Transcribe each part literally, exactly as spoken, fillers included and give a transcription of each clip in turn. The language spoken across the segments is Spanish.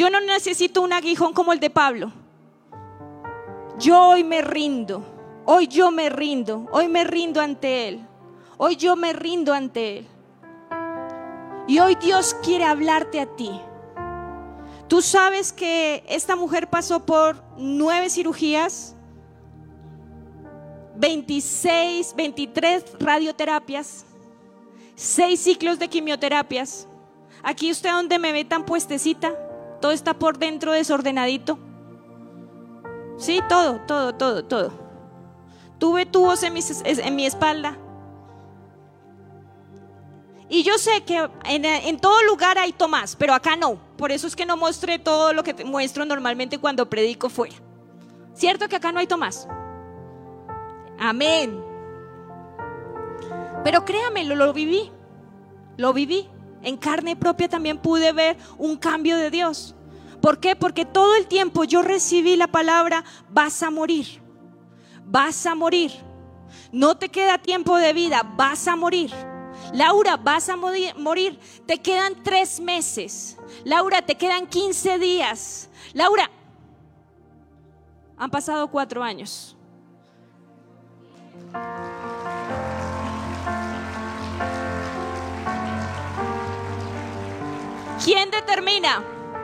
Yo no necesito un aguijón como el de Pablo. Yo hoy me rindo, hoy yo me rindo, hoy me rindo ante Él, hoy yo me rindo ante Él. Y hoy Dios quiere hablarte a ti. Tú sabes que esta mujer pasó por nueve cirugías, veintiséis, veintitrés radioterapias, seis ciclos de quimioterapias. Aquí usted donde me ve tan puestecita, todo está por dentro desordenadito. Sí, todo, todo, todo, todo. Tuve tubos en mi, en mi espalda. Y yo sé que en, en todo lugar hay Tomás, pero acá no. Por eso es que no mostré todo lo que te muestro normalmente cuando predico fuera. ¿Cierto que acá no hay Tomás? Amén. Pero créame, lo, lo viví. Lo viví. En carne propia también pude ver un cambio de Dios. ¿Por qué? Porque todo el tiempo yo recibí la palabra: vas a morir. Vas a morir. No te queda tiempo de vida, vas a morir. Laura, vas a morir, te quedan tres meses. Laura, te quedan quince días. Laura, han pasado cuatro años. ¿Quién determina?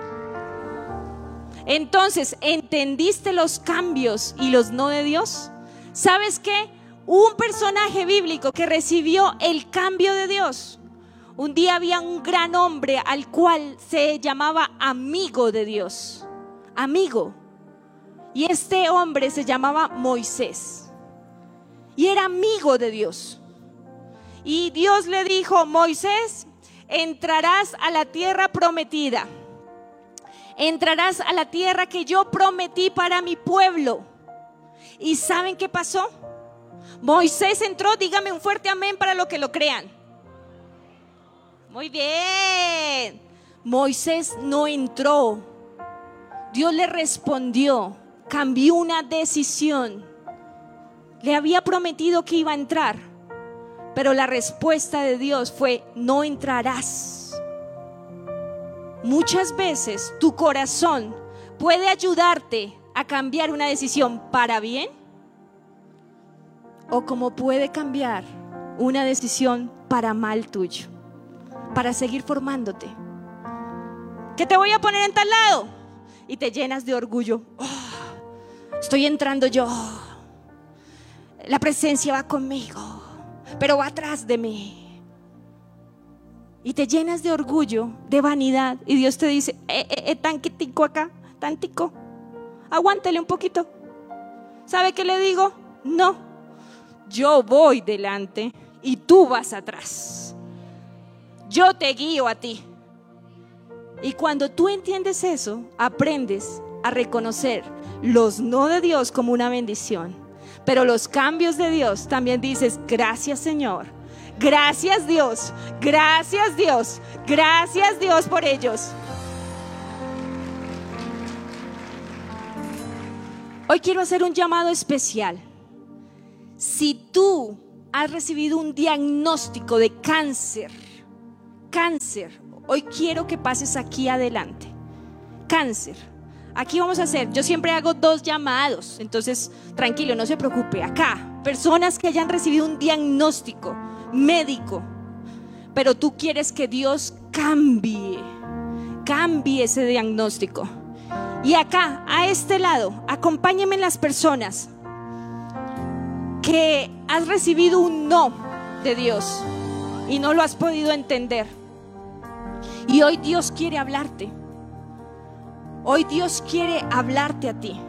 Entonces, ¿entendiste los cambios y los no de Dios? ¿Sabes qué? Un personaje bíblico que recibió el cambio de Dios. Un día había un gran hombre al cual se llamaba amigo de Dios. Amigo. Y este hombre se llamaba Moisés. Y era amigo de Dios. Y Dios le dijo: Moisés, entrarás a la tierra prometida. Entrarás a la tierra que yo prometí para mi pueblo. ¿Y saben qué pasó? Moisés entró. Dígame un fuerte amén para los que lo crean. Muy bien. Moisés no entró. Dios le respondió, cambió una decisión. Le había prometido que iba a entrar, pero la respuesta de Dios fue: no entrarás. Muchas veces tu corazón puede ayudarte a cambiar una decisión para bien, o como puede cambiar una decisión para mal tuyo, para seguir formándote. Que te voy a poner en tal lado y te llenas de orgullo. Oh, estoy entrando yo, la presencia va conmigo, pero va atrás de mí. Y te llenas de orgullo, de vanidad, y Dios te dice: eh, eh, eh, tanquitico acá, tantico, aguántale un poquito. ¿Sabe qué le digo? No, yo voy delante y tú vas atrás. Yo te guío a ti. Y cuando tú entiendes eso, aprendes a reconocer los no de Dios como una bendición, pero los cambios de Dios también dices: gracias, Señor, gracias, Dios, gracias, Dios, gracias, Dios, por ellos. Hoy quiero hacer un llamado especial. Si tú has recibido un diagnóstico de cáncer, cáncer, hoy quiero que pases aquí adelante. Cáncer. Aquí vamos a hacer, yo siempre hago dos llamados, entonces tranquilo, no se preocupe. Acá, personas que hayan recibido un diagnóstico médico, pero tú quieres que Dios cambie, cambie ese diagnóstico. Y acá, a este lado, acompáñenme las personas que has recibido un no de Dios y no lo has podido entender. Y hoy Dios quiere hablarte. Hoy Dios quiere hablarte a ti.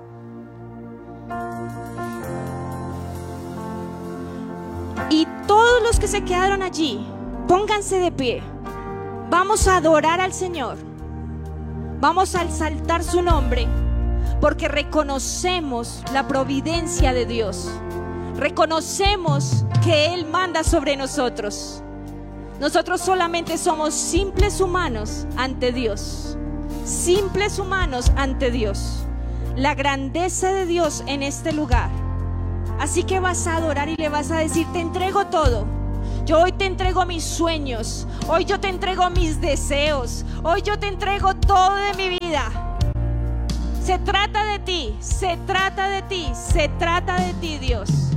Y todos los que se quedaron allí, pónganse de pie. Vamos a adorar al Señor. Vamos a exaltar su nombre, porque reconocemos la providencia de Dios. Reconocemos que Él manda sobre nosotros. Nosotros solamente somos simples humanos ante Dios. Simples humanos ante Dios. La grandeza de Dios en este lugar. Así que vas a adorar y le vas a decir: te entrego todo. Yo hoy te entrego mis sueños, hoy yo te entrego mis deseos, hoy yo te entrego todo de mi vida. Se trata de ti, se trata de ti, se trata de ti, Dios.